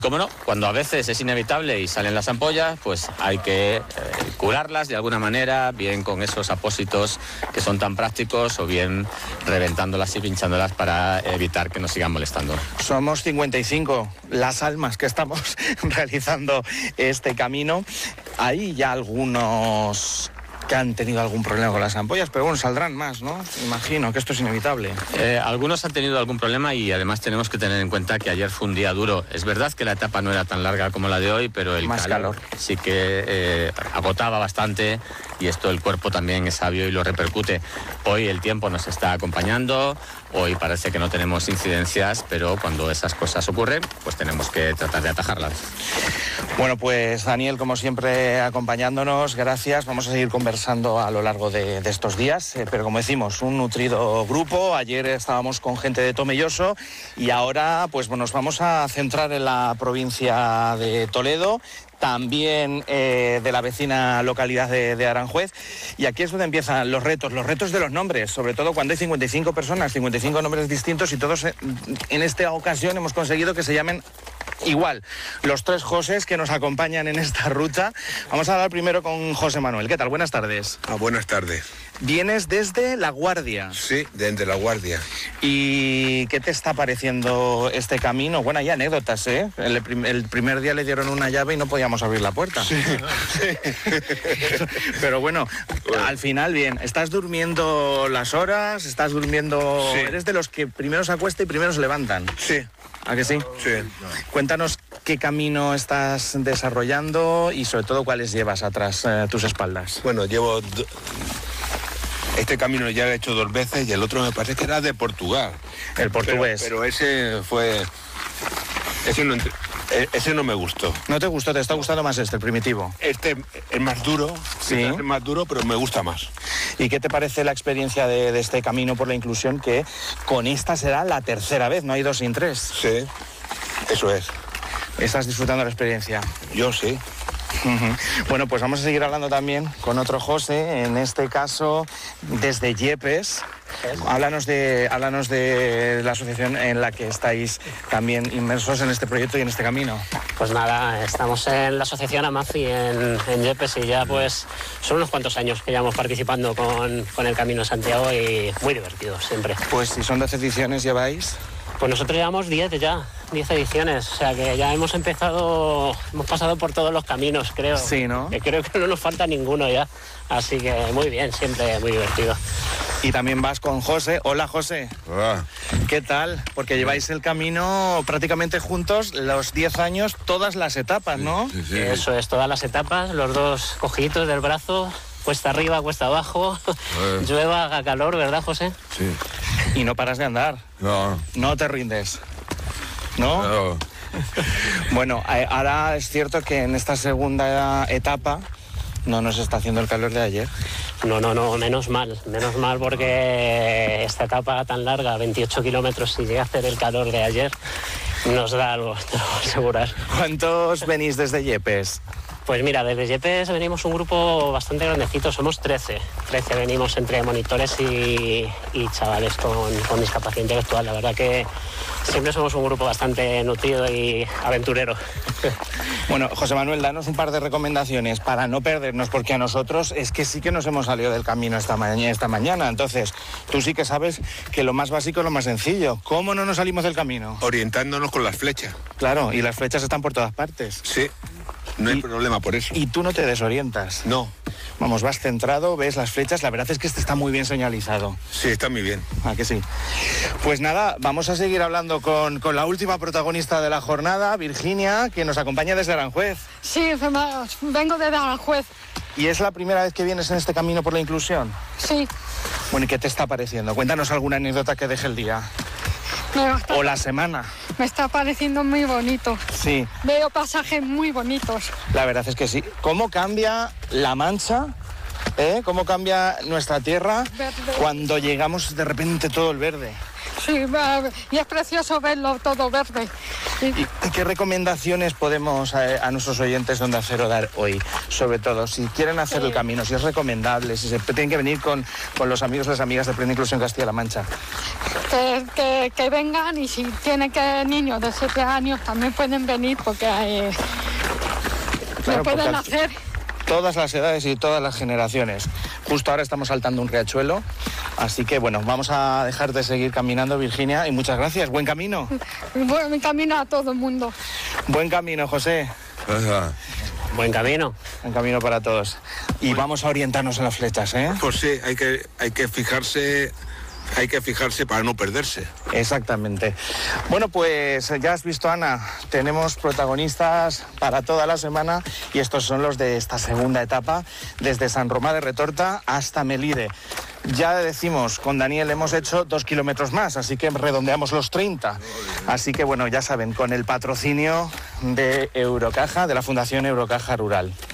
Como no, cuando a veces es inevitable y salen las ampollas, pues hay que curarlas de alguna manera, bien con esos apósitos que son tan prácticos o bien reventándolas y pinchándolas para evitar que nos sigan molestando. Somos 55 las almas que estamos realizando este camino. Hay ya algunos que han tenido algún problema con las ampollas, pero bueno, saldrán más, ¿no? Imagino que esto es inevitable. Algunos han tenido algún problema y además tenemos que tener en cuenta que ayer fue un día duro. Es verdad que la etapa no era tan larga como la de hoy, pero el calor sí que agotaba bastante y esto el cuerpo también es sabio y lo repercute. Hoy el tiempo nos está acompañando, hoy parece que no tenemos incidencias, pero cuando esas cosas ocurren, pues tenemos que tratar de atajarlas. Bueno, pues Daniel, como siempre, acompañándonos, gracias. Vamos a seguir conversando a lo largo de estos días, pero como decimos, un nutrido grupo. Ayer estábamos con gente de Tomelloso y ahora pues nos vamos a centrar en la provincia de Toledo, también de la vecina localidad de Aranjuez. Y aquí es donde empiezan los retos de los nombres, sobre todo cuando hay 55 personas, 55 nombres distintos y todos en esta ocasión hemos conseguido que se llamen igual. Los tres Josés que nos acompañan en esta ruta. Vamos a hablar primero con José Manuel. ¿Qué tal? Buenas tardes. Buenas tardes. Vienes desde La Guardia. Sí, desde La Guardia. ¿Y qué te está pareciendo este camino? Bueno, hay anécdotas, ¿eh? El primer día le dieron una llave y no podíamos abrir la puerta. Sí. Pero bueno, al final bien. ¿Estás durmiendo las horas? ¿Estás durmiendo...? Sí. ¿Eres de los que primero se acuesta y primero se levantan? Sí. ¿A que sí? Sí. Cuéntanos qué camino estás desarrollando y sobre todo cuáles llevas atrás tus espaldas. Bueno, llevo... Este camino ya lo he hecho 2 veces y el otro me parece que era de Portugal. El portugués. Pero ese fue... Ese no me gustó. ¿No te gustó? ¿Te está gustando más el primitivo? Este es más duro, sí. Es más duro, pero me gusta más. ¿Y qué te parece la experiencia de este camino por la inclusión, que con esta será la tercera vez, no hay 2 sin 3? Sí, eso es. ¿Estás disfrutando la experiencia? Yo sí. Bueno, pues vamos a seguir hablando también con otro José, en este caso desde Yepes. Háblanos de la asociación en la que estáis también inmersos en este proyecto y en este camino. Pues nada, estamos en la asociación Amafi en Yepes y ya pues son unos cuantos años que llevamos participando con el Camino de Santiago y muy divertido siempre. Pues si son 12 ediciones lleváis... Pues nosotros llevamos 10 ediciones, o sea que ya hemos pasado por todos los caminos, creo. Sí, ¿no? Creo que no nos falta ninguno ya, así que muy bien, siempre muy divertido. Y también vas con José. Hola, José. Hola. ¿Qué tal? Porque lleváis el camino prácticamente juntos, los 10 años, todas las etapas, ¿no? Sí, sí. Eso es, todas las etapas, los 2 cojitos del brazo, cuesta arriba, cuesta abajo, llueva, haga calor, ¿verdad, José? Sí. Y no paras de andar. No. No te rindes. ¿No? No. Bueno, ahora es cierto que en esta segunda etapa no nos está haciendo el calor de ayer. No, menos mal porque esta etapa tan larga, 28 kilómetros, si llega a hacer el calor de ayer, nos da algo, te lo puedo asegurar. ¿Cuántos venís desde Yepes? Pues mira, desde Yepes venimos un grupo bastante grandecito, somos 13 venimos entre monitores y chavales con discapacidad intelectual. La verdad que siempre somos un grupo bastante nutrido y aventurero. Bueno, José Manuel, danos un par de recomendaciones para no perdernos, porque a nosotros es que sí que nos hemos salido del camino esta mañana. Entonces, tú sí que sabes que lo más básico es lo más sencillo. ¿Cómo no nos salimos del camino? Orientándonos con las flechas. Claro, y las flechas están por todas partes. Sí, no hay problema por eso. Y tú no te desorientas. No. Vamos, vas centrado, ves las flechas. La verdad es que este está muy bien señalizado. Sí, está muy bien. ¿A que sí? Pues nada, vamos a seguir hablando con la última protagonista de la jornada, Virginia, que nos acompaña desde Aranjuez. Sí, vengo desde Aranjuez. ¿Y es la primera vez que vienes en este camino por la inclusión? Sí. Bueno, ¿y qué te está pareciendo? Cuéntanos alguna anécdota que deje el día. O la semana. Me está pareciendo muy bonito. Sí. Veo pasajes muy bonitos. La verdad es que sí. ¿Cómo cambia La Mancha? ¿Cómo cambia nuestra tierra Verde. cuando llegamos de repente todo el verde? sí, y es precioso verlo todo verde. ¿Y qué recomendaciones podemos a nuestros oyentes de Onda Cero dar hoy? Sobre todo, si quieren hacer el camino, si es recomendable, si se tienen que venir con los amigos y las amigas de Plena Inclusión Castilla-La Mancha. Que vengan, y si tienen niños de 7 años también pueden venir, porque lo pueden hacer. Todas las edades y todas las generaciones. Justo ahora estamos saltando un riachuelo, así que bueno, vamos a dejar de seguir caminando, Virginia, y muchas gracias. Buen camino. Buen camino a todo el mundo. Buen camino, José. Ajá. Buen camino. Buen camino para todos. Y vamos a orientarnos en las flechas, ¿eh? Pues sí, hay que fijarse para no perderse. Exactamente. Bueno, pues ya has visto, Ana, tenemos protagonistas para toda la semana, y estos son los de esta segunda etapa, desde San Román de Retorta hasta Melide. Ya decimos, con Daniel hemos hecho 2 kilómetros más, así que redondeamos los 30. Así que bueno, ya saben, con el patrocinio de Eurocaja, de la Fundación Eurocaja Rural.